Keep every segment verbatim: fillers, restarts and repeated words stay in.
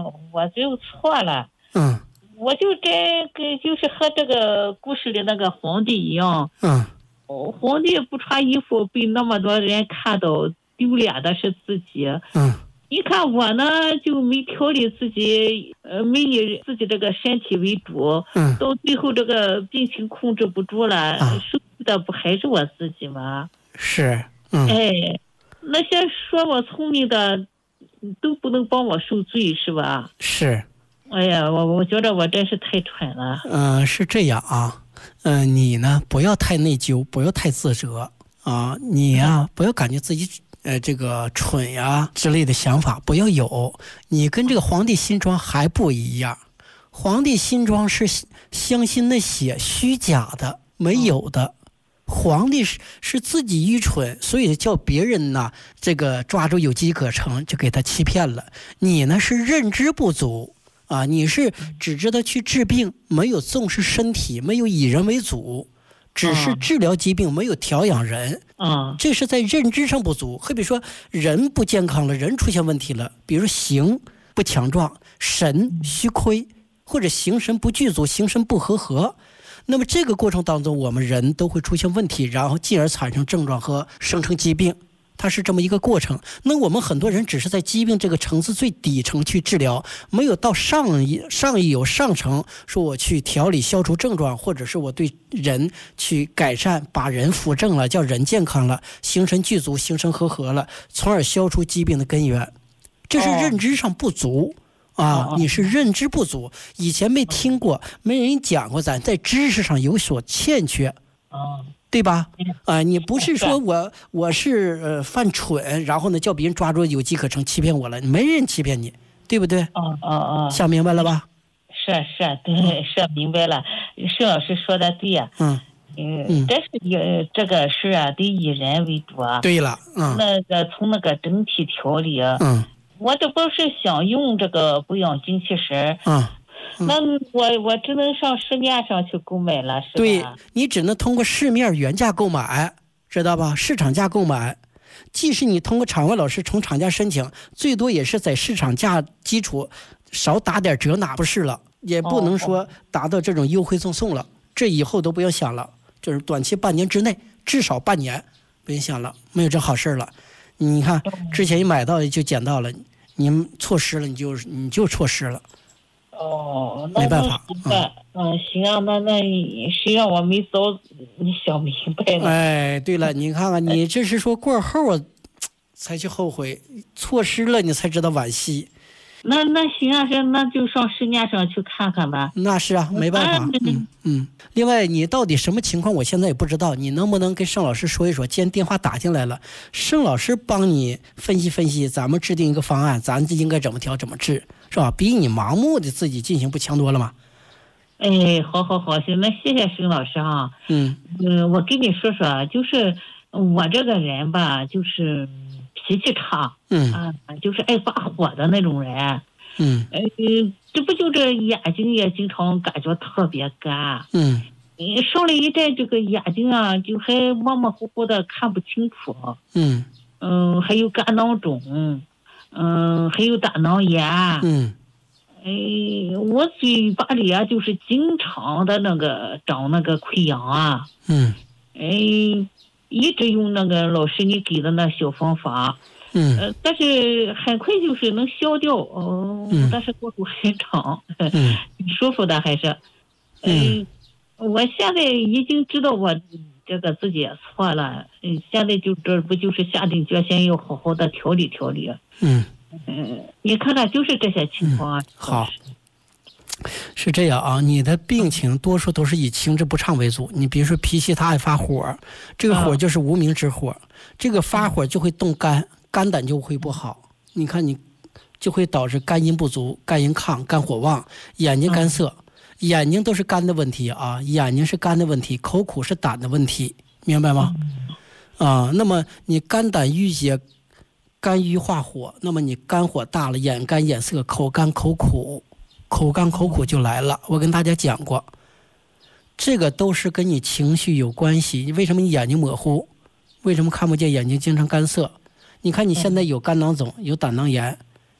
我就错了。 嗯， 我就这个就是和这个故事里那个皇帝一样。 嗯， 皇帝不穿衣服被那么多人看到丢脸的是自己。 嗯， 你看我呢就没调理自己，呃，没以自己这个身体为主。 嗯， 到最后这个病情控制不住了， 啊、 受的不还是我自己吗？ 是。嗯， 哎，那些说我聪明的都不能帮我受罪，是吧？ 是。 哎呀，我我觉得我真是太蠢了。 嗯、呃，是这样啊。嗯、呃，你呢不要太内疚，不要太自责啊。你呀、啊、不要感觉自己呃这个蠢呀之类的想法不要有。你跟这个皇帝新庄还不一样，皇帝新庄是相信那些虚假的没有的。皇帝是是自己愚蠢，所以叫别人呢这个抓住有机可乘，就给他欺骗了。你呢是认知不足啊，你是只知道去治病，没有重视身体，没有以人为主，只是治疗疾病，没有调养人。 啊， 这是在认知上不足。好比说人不健康了，人出现问题了，比如形不强壮，神虚亏，或者形神不具足，形神不和合。那么这个过程当中，我们人都会出现问题，然后进而产生症状和生成疾病，它是这么一个过程。那我们很多人只是在疾病这个层次最底层去治疗，没有到上一上一有上层，说我去调理消除症状，或者是我对人去改善，把人扶正了，叫人健康了，形神具足，形神和合了，从而消除疾病的根源。这是认知上不足。啊，你是认知不足，以前没听过，没人讲过，咱在知识上有所欠缺，对吧？啊，你不是说我我是呃犯蠢，然后呢叫别人抓住有机可乘欺骗我了，没人欺骗你，对不对？ 哦哦哦， 想明白了吧？ 是是，对，是明白了。盛老师说的对呀。 嗯嗯，但是也这个事啊，得以人为主啊。 对了，嗯， 那个从那个整体调理， 嗯。 我这不是想用这个补养精气神， 嗯， 那我我只能上市面上去购买了，是吧？ 对，你只能通过市面原价购买，知道吧？市场价购买，即使你通过场外老师从厂家申请，最多也是在市场价基础少打点折，哪不是了？也不能说达到这种优惠赠送了，这以后都不用想了，就是短期半年之内，至少半年，不用想了，没有这好事了。你看，之前你买到的就捡到了，你错失了，你就你就错失了。 哦， 没办法。 嗯，嗯，行啊，那那谁让我没早你想明白了？ 哎，对了，你看看，你这是说过后啊，才去后悔，错失了你才知道惋惜。 那那行啊，是那就上市面上去看看吧。 那是啊，没办法。嗯嗯。另外，你到底什么情况，我现在也不知道。你能不能跟盛老师说一说？既然电话打进来了，盛老师帮你分析分析，咱们制定一个方案，咱应该怎么调，怎么治，是吧？比你盲目的自己进行不强多了吗？ 哎，好好好，行，那谢谢盛老师啊。 嗯嗯，我跟你说说，就是我这个人吧，就是脾气差。 嗯啊，就是爱发火的那种人。 嗯， 呃，这不就这眼睛也经常感觉特别干。 嗯， 上了一阵，这个眼睛啊，就还模模糊糊的看不清楚。 嗯嗯，还有肝囊肿，嗯，还有胆囊炎。 嗯， 哎，我嘴巴里啊，就是经常的那个长那个溃疡啊。 嗯， 哎，一直用那个老师你给的那小方法。 嗯， 呃，但是很快就是能消掉哦， 嗯、 但是过程很长， 嗯， 舒服的还是，嗯、呃，我现在已经知道我这个自己也错了，嗯，现在就这不就是下定决心要好好的调理调理。 嗯嗯，你看看就是这些情况啊。 嗯、好，是这样啊，你的病情多数都是以情志不畅为主。你比如说脾气他爱发火，这个火就是无名之火，这个发火就会动肝。肝胆就会不好，你看你就会导致肝阴不足、肝阴亢、肝火旺、眼睛干涩，眼睛都是肝的问题啊，眼睛是肝的问题，口苦是胆的问题，明白吗？啊，那么你肝胆郁结，肝郁化火，那么你肝火大了，眼干眼涩，口干口苦，口干口苦就来了。我跟大家讲过，这个都是跟你情绪有关系。为什么你眼睛模糊？为什么看不见？眼睛经常干涩？你看你现在有肝囊肿，有胆囊炎，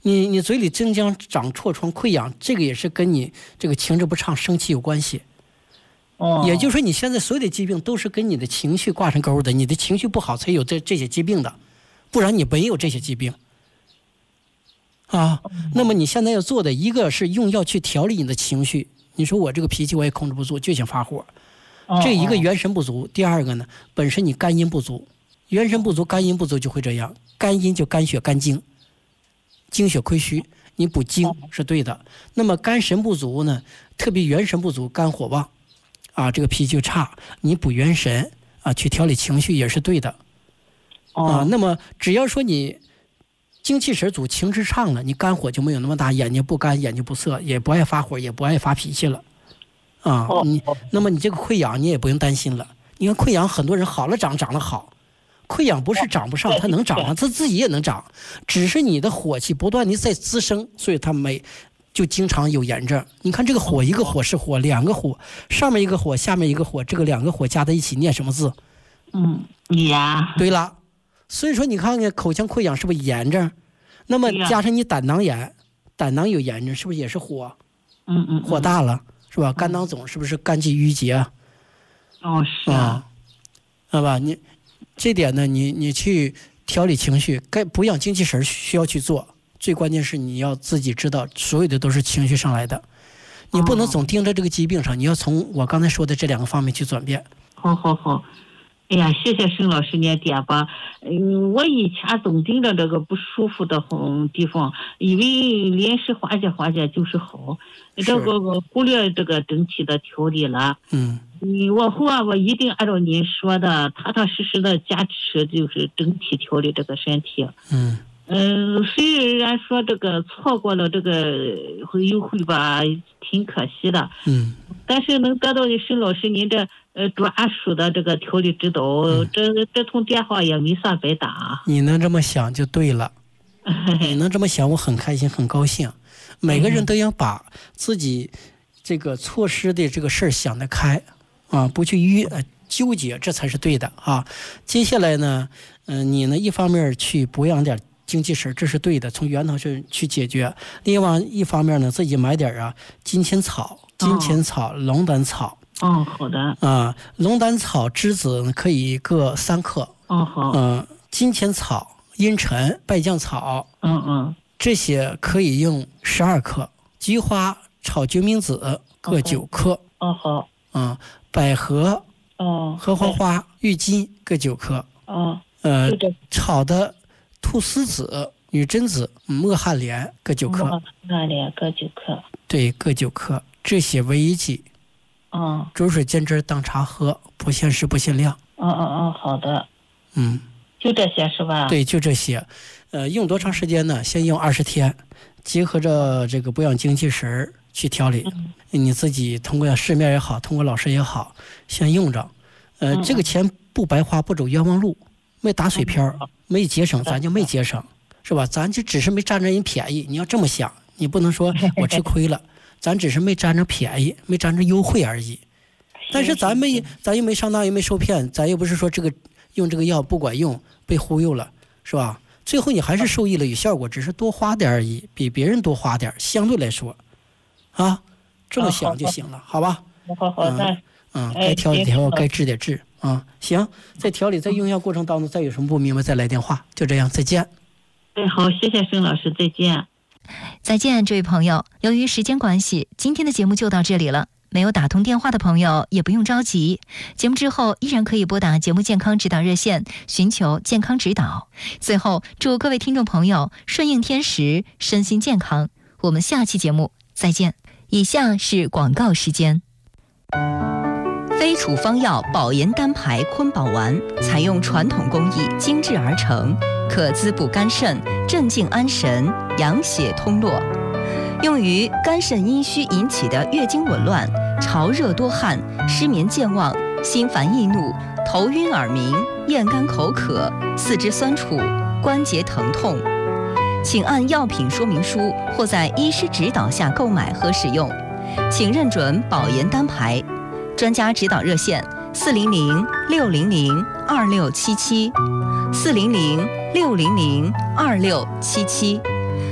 你你嘴里真将长痤疮溃疡，这个也是跟你这个情志不畅生气有关系。 哦， 也就是说你现在所有的疾病都是跟你的情绪挂上钩的，你的情绪不好才有这这些疾病的，不然你没有这些疾病啊。那么你现在要做的一个是用药去调理你的情绪，你说我这个脾气我也控制不住，就想发火，这一个元神不足。第二个呢，本身你肝阴不足，元神不足肝阴不足就会这样，肝阴就肝血肝精，精血亏虚，你补精是对的。那么肝神不足呢，特别元神不足，肝火旺啊，这个脾气就差，你补元神啊，去调理情绪也是对的啊。那么只要说你精气神足，情志畅了，你肝火就没有那么大，眼睛不干，眼睛不涩，也不爱发火，也不爱发脾气了啊。你那么你这个溃疡你也不用担心了。你看溃疡很多人好了长，长得好，溃疡不是长不上，它能长上，它自己也能长，只是你的火气不断的在滋生，所以它没就经常有炎症。你看这个火，一个火是火，两个火，上面一个火，下面一个火，这个两个火加在一起念什么字？ 嗯，炎。 对了，所以说你看看口腔溃疡是不是炎症？那么加上你胆囊炎，胆囊有炎症，是不是也是火？ 嗯嗯， 火大了是吧？肝囊肿是不是肝气郁结？ 哦，是啊， 好吧，你这点呢，你你去调理情绪，该补养精气神需要去做。最关键是你要自己知道，所有的都是情绪上来的，你不能总盯着这个疾病上，你要从我刚才说的这两个方面去转变。 好好好，哎呀，谢谢沈老师你点吧。嗯，我以前总盯着这个不舒服的地方，以为临时缓解缓解就是好，这个忽略这个整体的调理了。 嗯。 嗯，往后啊，我一定按照您说的，踏踏实实的坚持，就是整体调理这个身体。 嗯。 嗯，虽然说这个错过了这个优惠吧，挺可惜的。 嗯。但是能得到沈老师您这呃专属的这个调理指导，嗯、这这通电话也没算白打。 你能这么想就对了，你能这么想，我很开心，很高兴。每个人都要把自己这个错失的这个事儿想得开啊，不去淤呃纠结，这才是对的啊。接下来呢，嗯、呃，你呢一方面去补养点精气神，这是对的，从源头去去解决。另外一方面呢，自己买点啊金钱草、金钱草、龙胆草。 哦，好的。 啊，龙胆草栀子可以各三克。 哦，好。 嗯、呃，金钱草、茵陈、败酱草， 嗯嗯， 这些可以用十二克。菊花炒决明子各九克。 哦，好。 嗯，百合、 哦， 荷花花、郁金各九克。 哦， 呃，炒的菟丝子、女贞子、墨旱莲各九克。 墨旱莲各九克。 对，各九克。这些为一剂。 嗯， 煮水煎汁当茶喝，不限时不限量。 嗯嗯嗯，好的。 嗯， 就这些是吧？ 对，就这些。呃，用多长时间呢？先用二十天，结合着这个补养精气神去调理。嗯、你自己通过市面也好，通过老师也好，先用着。呃，嗯、这个钱不白花，不走冤枉路，没打水漂，嗯、没节省，咱就没节省，是吧？咱就只是没占着人便宜。你要这么想，你不能说我吃亏了。咱只是没占着便宜，没占着优惠而已，但是咱没，咱又没上当，又没受骗，咱又不是说这个用这个药不管用，被忽悠了，是吧？最后你还是受益了，有效果，只是多花点而已，比别人多花点，相对来说，啊，这么想就行了，好吧？ 好好的， 嗯，该调理调，该治点治啊。行，在调理在用药过程当中，再有什么不明白再来电话，就这样，再见。 对，好，谢谢沈老师，再见。 再见，这位朋友。由于时间关系，今天的节目就到这里了。没有打通电话的朋友也不用着急，节目之后依然可以拨打节目健康指导热线，寻求健康指导。最后，祝各位听众朋友顺应天时，身心健康。我们下期节目再见。以下是广告时间。非处方药保颜丹牌坤宝丸，采用传统工艺精制而成，可滋补肝肾，镇静安神，养血通络，用于肝肾阴虚引起的月经紊乱、潮热多汗、失眠健忘、心烦易怒、头晕耳鸣、咽干口渴、四肢酸楚、关节疼痛。请按药品说明书或在医师指导下购买和使用，请认准保颜丹牌。专家指导热线：四零零六零零二六七七，四零零六零零二六七七。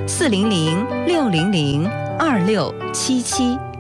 四零零六零零二六七七。